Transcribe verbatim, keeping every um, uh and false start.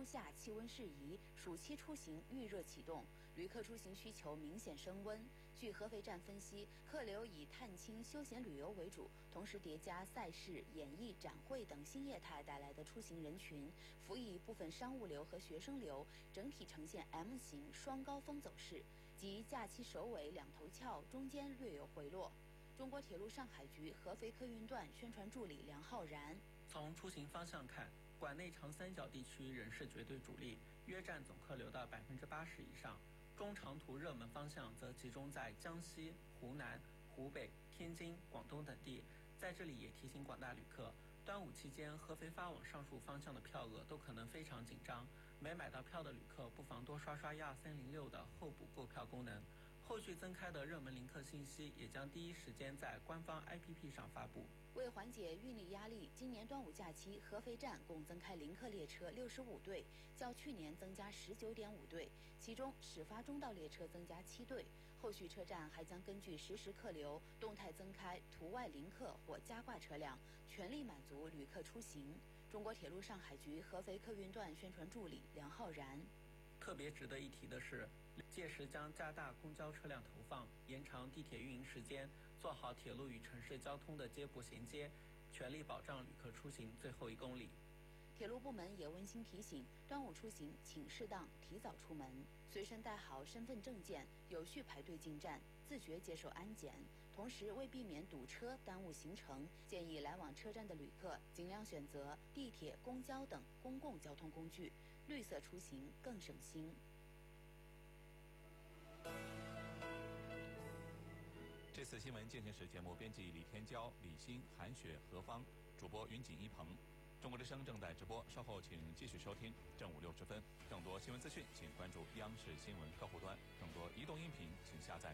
夏气温适宜，暑期出行预热启动，旅客出行需求明显升温。据合肥站分析，客流以探亲、休闲旅游为主，同时叠加赛事、演艺、展会等新业态带来的出行人群，辅以部分商务流和学生流，整体呈现 M 型双高峰走势，即假期首尾两头翘，中间略有回落。中国铁路上海局合肥客运段宣传助理梁浩然： 从出行方向看，管内长三角地区仍是绝对主力，约占总客流的百分之八十以上。中长途热门方向则集中在江西、湖南、湖北、天津、广东等地。在这里也提醒广大旅客，端午期间合肥发往上述方向的票额都可能非常紧张，没买到票的旅客不妨多刷刷一二三零六的候补购票功能。后续增开的热门临客信息也将第一时间在官方 A P P 上发布。 为缓解运力压力，今年端午假期合肥站共增开临客列车六十五对，较去年增加十九点五对，其中始发中到列车增加七对。后续车站还将根据实时客流，动态增开途外临客或加挂车辆，全力满足旅客出行。中国铁路上海局合肥客运段宣传助理梁浩然： 特别值得一提的是，届时将加大公交车辆投放，延长地铁运营时间，做好铁路与城市交通的接驳衔接，全力保障旅客出行最后一公里。 铁路部门也温馨提醒，端午出行请适当提早出门，随身带好身份证件，有序排队进站，自觉接受安检。同时，为避免堵车耽误行程，建议来往车站的旅客尽量选择地铁、公交等公共交通工具，绿色出行更省心。 这次新闻进行时节目编辑李天骄、李欣、韩雪、何芳，主播云锦一鹏。中国之声正在直播，稍后请继续收听正午六时分。更多新闻资讯，请关注央视新闻客户端；更多移动音频，请下载